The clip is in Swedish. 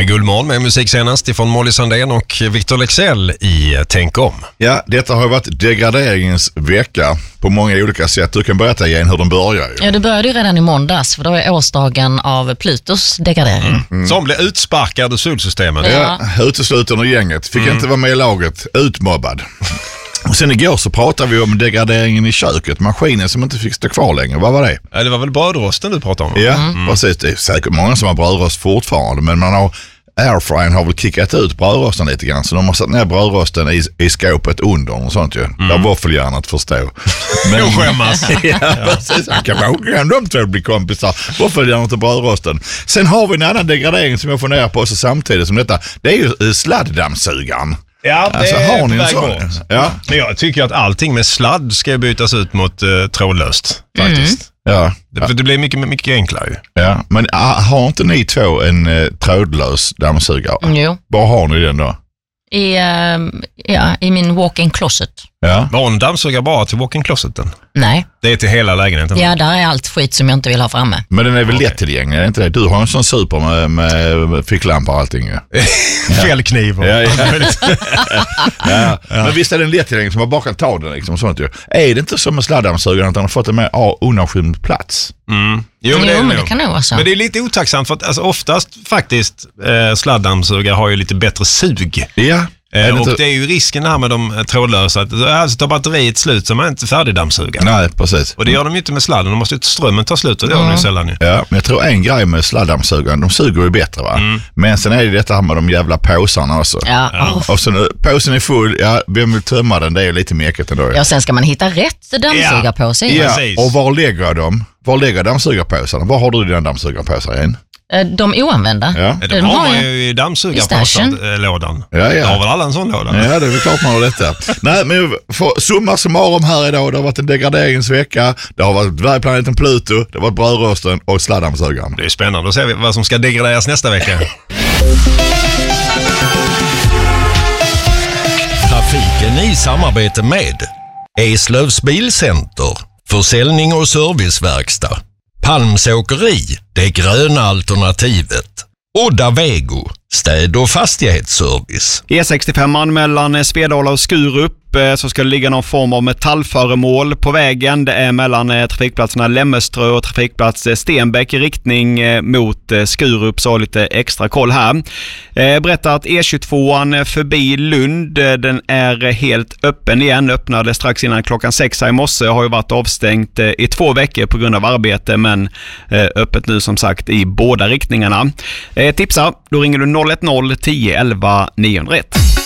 Guldmorgon med musik senast ifrån Molly Sandén och Victor Lexell i Tänk om. Ja, detta har varit degraderingens vecka på många olika sätt. Du kan berätta igen hur den börjar. Ja, det började ju redan i måndags, för då är årsdagen av Plutos degradering. Som blev utsparkad ur solsystemet. Ja, utesluten ur gänget. Fick inte vara med i laget. Utmobbad. Och sen igår så pratade vi om degraderingen i köket. Maskinen som inte fick stå kvar längre. Vad var det? Ja, det var väl brödrosten du pratade om? Ja, precis. Det är säkert många som har brödrost fortfarande. Men airfryern har väl kickat ut brödrosten lite grann. Så de har satt ner brödrosten i skåpet under och sånt ju. Där våffeljärnet förstår. Men skämmas. Ja, precis. Kan de två bli kompisar? Våffeljärnet och brödrosten. Sen har vi en annan degradering som jag funderar på så samtidigt som detta. Det är ju sladddammsugaren. Ja, det alltså, är har ni en sån? Ja. Men jag tycker att allting med sladd ska bytas ut mot trådlöst, faktiskt. Ja. Det blir mycket enklare ju. Ja, men har inte ni två en trådlös dammsugare? Jo. Var har ni den då? I min walk-in closet. Ja. Var en dammsugare bara till walk-in closeten? Nej. Det är till hela lägenheten? Ja, där är allt skit som jag inte vill ha framme. Men den är väl lättillgänglig, är inte det? Du har en sån super med ficklampor och allting. Ja. Fällkniv. Ja. Men visst är den lättillgänglig som man bara kan ta den liksom, sånt ju. Är det inte som med sladddammsugaren att den har fått en mer undanskymd plats? Jo, men det kan nog vara så. Men det är lite otacksamt för att alltså, oftast faktiskt sladddammsugare har ju lite bättre sug. Ja. Och det är ju risken här med de trådlösa att alltså, tar batteriet slut så man är inte färdigdammsuga. Nej, precis. Och det gör de ju inte med sladden. De måste ju strömmen ta slut och det gör de ju sällan ju. Ja, men jag tror en grej med sladddammsugaren, de suger ju bättre va? Men sen är det detta här med de jävla påsarna också. Ja. Och sen påsen är full, vem vill tömma den? Det är lite mäcket ändå. Ja, sen ska man hitta rätt dammsugarpåse. Ja, precis. och var lägger jag dem? Var lägger dammsugarpåsarna? Var har du dina dammsugarpåsar igen? De oanvända. Ja. De har man ju i dammsugarlådan. Ja. Det har väl alla en sån låda? Ja, det är väl klart man har detta. Nej, men summa summarum här idag. Det har varit en degraderingsvecka. Det har varit dvärgplaneten Pluto. Det har varit brödrosten och sladddammsugaren. Det är spännande att se vad som ska degraderas nästa vecka. Trafiken i samarbete med Eslövs Bilcenter, försäljning och serviceverkstad. Palms åkeri, det gröna alternativet. Odda Vego, städ- och fastighetsservice. E65 mellan Svedala och Skurup, så ska det ligga någon form av metallföremål på vägen. Det är mellan trafikplatserna Lämmeströ och trafikplats Stenbäck i riktning mot Skurup, så lite extra koll här. Berättar att E22 förbi Lund, den är helt öppen igen. Öppnade strax innan klockan 6 i morse, har ju varit avstängt i 2 veckor på grund av arbete, men öppet nu som sagt i båda riktningarna. Tipsa, då ringer du 010 11 901.